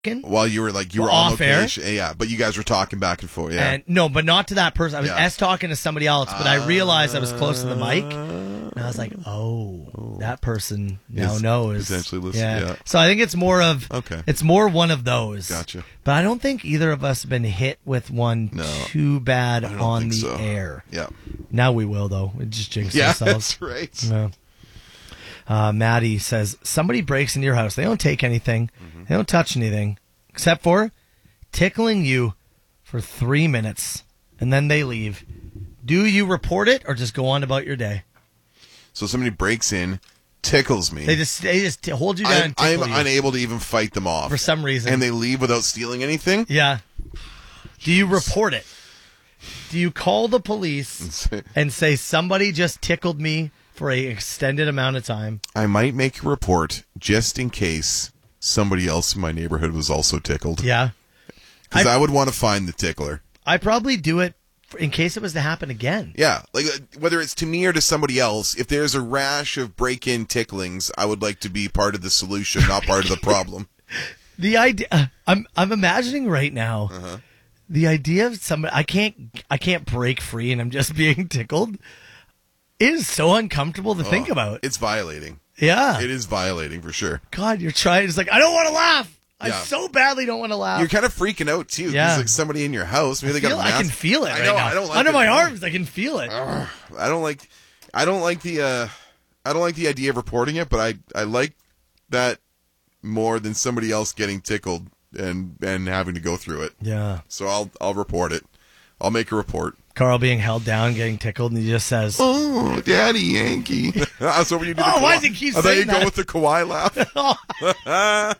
While you were like, you were on location. Yeah, but you guys were talking back and forth. Yeah. And no, but not to that person. I was talking to somebody else, but I realized I was close to the mic. And I was like, that person now knows. Potentially listening. Yeah. So I think it's more of, it's more one of those. Gotcha. But I don't think either of us have been hit with one too bad on the air. Yeah. Now we will, though. We just jinxed ourselves. That's right. Yeah. Maddie says, somebody breaks into your house. They don't take anything. They don't touch anything except for tickling you for 3 minutes, and then they leave. Do you report it or just go on about your day? So somebody breaks in, tickles me. They just hold you down and tickle you. I'm unable to even fight them off. For some reason. And they leave without stealing anything? Yeah. Do you report it? Do you call the police and say, somebody just tickled me for an extended amount of time? I might make a report just in case somebody else in my neighborhood was also tickled. Yeah. Because I would want to find the tickler. I probably do it in case it was to happen again. Yeah. Like whether it's to me or to somebody else, if there's a rash of break-in ticklings, I would like to be part of the solution, not part of the problem. The idea, I'm imagining right now, the idea of somebody, I can't break free and I'm just being tickled. It is so uncomfortable to think about. It's violating. Yeah. It is violating for sure. God, you're trying. It's like, I don't want to laugh. I so badly don't want to laugh. You're kind of freaking out too. Yeah. There's like somebody in your house. Maybe they got a mask. I can feel it right now. I don't like under my arms. I can feel it. I don't like the idea of reporting it, but I like that more than somebody else getting tickled and having to go through it. Yeah. So I'll report it. I'll make a report. Carl being held down, getting tickled, and he just says, "Oh, Daddy Yankee." So when you do why does he keep saying that? I thought you go with the Kawhi laugh.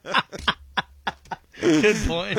Good point.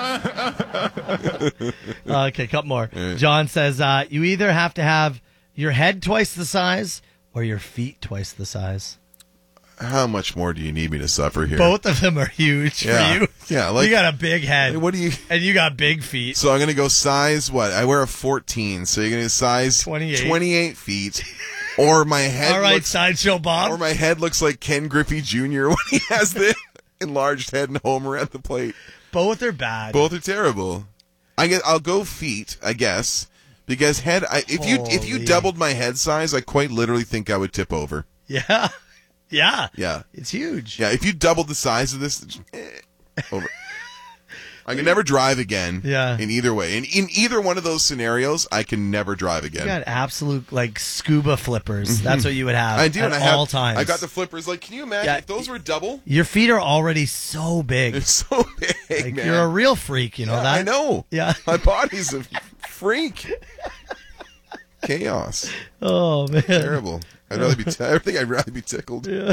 Okay, couple more. John says, you either have to have your head twice the size or your feet twice the size. How much more do you need me to suffer here? Both of them are huge for you. Yeah, like you got a big head. What do you? And you got big feet. So I'm gonna go size what? I wear a 14, so you're gonna size 28 feet. Or my head. All right, Sideshow Bob. Or my head looks like Ken Griffey Jr. when he has the enlarged head and Homer at the plate. Both are bad. Both are terrible. I'll go feet, I guess, because head. If you doubled my head size, I quite literally think I would tip over. Yeah. Yeah. Yeah. It's huge. Yeah, if you doubled the size of this, over. I can never drive again. Yeah. In either way. In either one of those scenarios, I can never drive again. You got absolute, like, scuba flippers. That's what you would have I do, at all times. I got the flippers. Like, can you imagine if those were double? Your feet are already so big. They're so big, like, man. You're a real freak, you know that? I know. Yeah. My body's a freak. Chaos. Oh, man. Terrible. I think I'd rather be tickled. Yeah.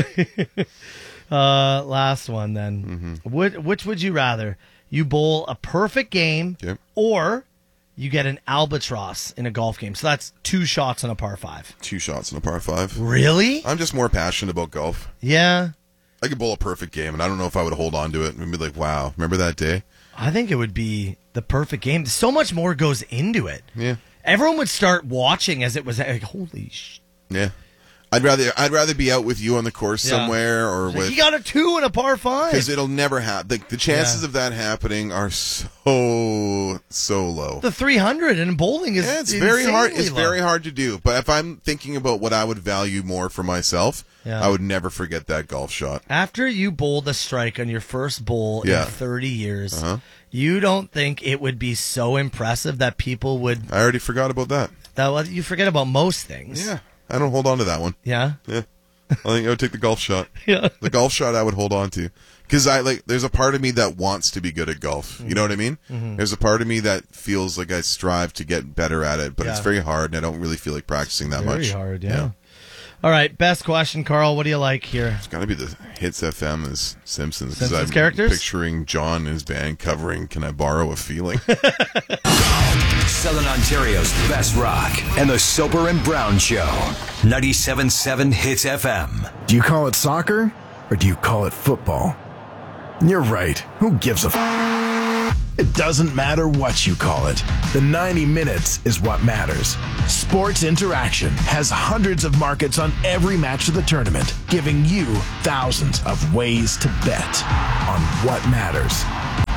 Last one then. Which would you rather? You bowl a perfect game or you get an albatross in a golf game. So that's 2 shots on a par 5. 2 shots on a par 5. Really? I'm just more passionate about golf. Yeah. I could bowl a perfect game, and I don't know if I would hold on to it and be like, wow, remember that day? I think it would be the perfect game. So much more goes into it. Yeah. Everyone would start watching as it was like, holy sh. Yeah. I'd rather be out with you on the course somewhere or with. You got a 2 and a par 5 because it'll never happen. The chances of that happening are so low. The 300 in bowling is it's very hard. It's low. very hard to do. But if I'm thinking about what I would value more for myself, I would never forget that golf shot. After you bowled a strike on your first bowl in 30 years, you don't think it would be so impressive that people would? I already forgot about that. You forget about most things. Yeah. I don't hold on to that one. Yeah? Yeah. I think I would take the golf shot. Yeah. The golf shot I would hold on to. Because there's a part of me that wants to be good at golf. You know what I mean? There's a part of me that feels like I strive to get better at it, but it's very hard, and I don't really feel like practicing that much. Very hard, yeah. All right, best question, Carl. What do you like here? It's got to be the Hits FM as Simpsons. Simpsons characters? Picturing John and his band covering Can I Borrow a Feeling? Southern Ontario's best rock and the Soper and Brown Show. 97.7 Hits FM. Do you call it soccer or do you call it football? You're right. Who gives a It doesn't matter what you call it. The 90 minutes is what matters. Sports Interaction has hundreds of markets on every match of the tournament, giving you thousands of ways to bet on what matters.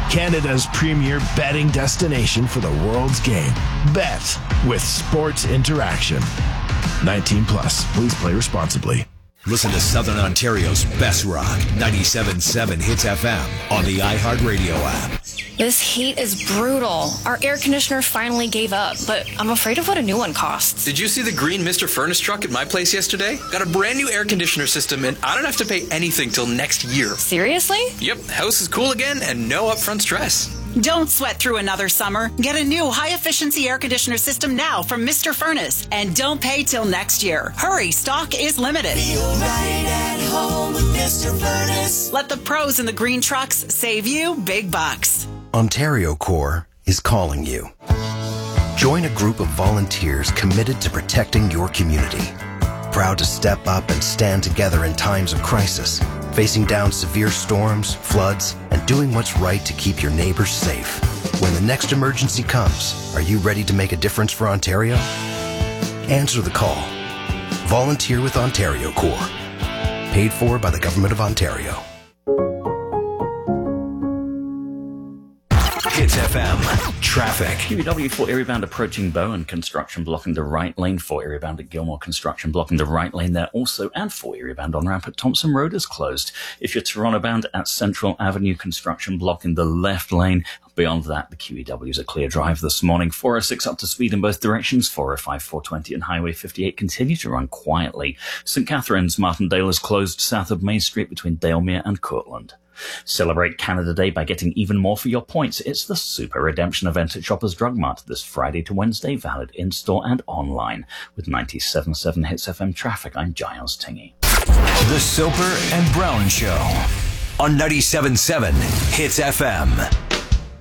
Canada's premier betting destination for the world's game. Bet with Sports Interaction. 19 plus. Please play responsibly. Listen to Southern Ontario's best rock, 97.7 Hits FM on the iHeartRadio app. This heat is brutal. Our air conditioner finally gave up, but I'm afraid of what a new one costs. Did you see the green Mr. Furnace truck at my place yesterday? Got a brand new air conditioner system, and I don't have to pay anything till next year. Seriously? Yep, house is cool again and no upfront stress. Don't sweat through another summer. Get a new high-efficiency air conditioner system now from Mr. Furnace, and don't pay till next year. Hurry, stock is limited. Feel right at home with Mr. Furnace. Let the pros in the green trucks save you big bucks. Ontario Corps is calling you. Join a group of volunteers committed to protecting your community. Proud to step up and stand together in times of crisis, facing down severe storms, floods, and doing what's right to keep your neighbors safe. When the next emergency comes, are you ready to make a difference for Ontario? Answer the call. Volunteer with Ontario Corps. Paid for by the Government of Ontario. Hits FM. Traffic. QEW for Erie-bound approaching Bowen, construction blocking the right lane. For Erie-bound at Gilmore, construction blocking the right lane there also. And for Erie-bound on ramp at Thompson Road is closed. If you're Toronto-bound at Central Avenue, construction blocking the left lane. Beyond that, the QEW is a clear drive this morning. 406 up to speed in both directions. 405, 420 and Highway 58 continue to run quietly. St. Catharines, Martindale is closed south of Main Street between Dalemere and Courtland. Celebrate Canada Day by getting even more for your points. It's the Super Redemption event at Shoppers Drug Mart this Friday to Wednesday, valid in-store and online. With 97.7 Hits FM traffic, I'm Giles Tingy. The Soper and Brown Show on 97.7 Hits FM.